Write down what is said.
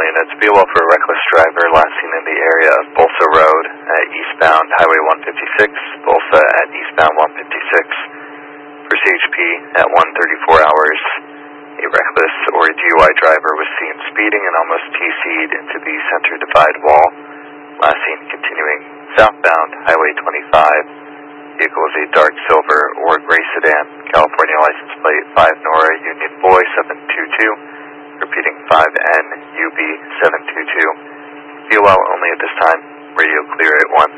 units. Be well for a reckless driver last seen in the area of Bolsa Road at eastbound Highway 156, Bolsa at eastbound 156. For CHP at 1:34 hours, a reckless or DUI driver was seen speeding and almost TC'd into the center divide wall. Last seen continuing southbound Highway 25. Vehicle is a dark silver or gray sedan, California license plate 5 Nora Union Boy 722, repeating 5N UB 722. Fuel well only at this time. Radio clear at 1.